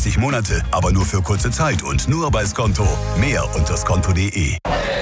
30 Monate, aber nur für kurze Zeit und nur bei Skonto. Mehr unter skonto.de.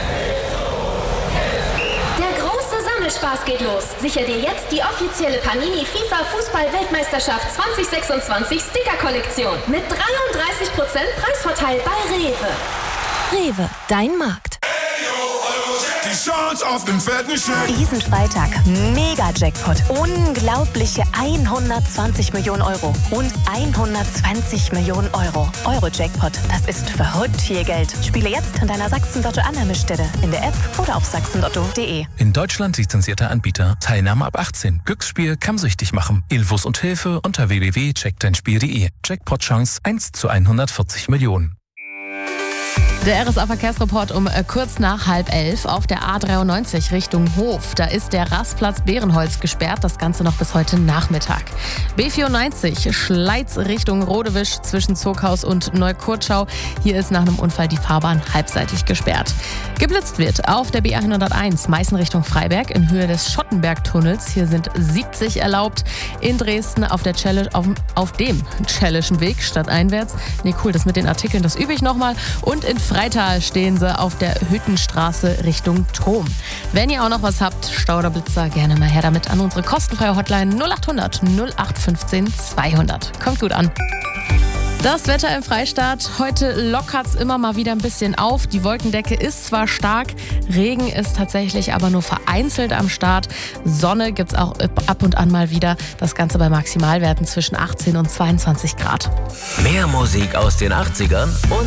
Spaß geht los. Sicher dir jetzt die offizielle Panini FIFA Fußball-Weltmeisterschaft 2026 Sticker-Kollektion mit 33% Preisvorteil bei Rewe. Rewe, dein Markt. Die Chance auf den fetten Scheck. Diesen Freitag Mega-Jackpot. Unglaubliche 120 Millionen Euro und 120 Millionen Euro. Euro-Jackpot, das ist verrückt viel Geld. Spiele jetzt an deiner Sachsen-Lotto-Annahmestelle, in der App oder auf sachsenlotto.de. In Deutschland lizenzierter Anbieter. Teilnahme ab 18. Glücksspiel kann süchtig machen. Infos und Hilfe unter www.checkdeinspiel.de. Jackpot-Chance 1 zu 140 Millionen. Der RSA-Verkehrsreport um kurz nach 10:30 auf der A93 Richtung Hof. Da ist der Rastplatz Bärenholz gesperrt, das Ganze noch bis heute Nachmittag. B94 Schleiz Richtung Rodewisch zwischen Zoghaus und Neukurtschau. Hier ist nach einem Unfall die Fahrbahn halbseitig gesperrt. Geblitzt wird auf der B101 Meißen Richtung Freiberg in Höhe des Schottenbergtunnels. Hier sind 70 erlaubt. In Dresden auf dem Cellischen Weg stadteinwärts. Nee, cool, das mit den Artikeln, das übe ich nochmal. Und in Freital stehen sie auf der Hüttenstraße Richtung Trom. Wenn ihr auch noch was habt, Stau oder Blitzer, gerne mal her damit an unsere kostenfreie Hotline 0800 0815 200. Kommt gut an. Das Wetter im Freistaat. Heute lockert's immer mal wieder ein bisschen auf. Die Wolkendecke ist zwar stark, Regen ist tatsächlich aber nur vereinzelt am Start. Sonne gibt's auch ab und an mal wieder. Das Ganze bei Maximalwerten zwischen 18 und 22 Grad. Mehr Musik aus den 80ern und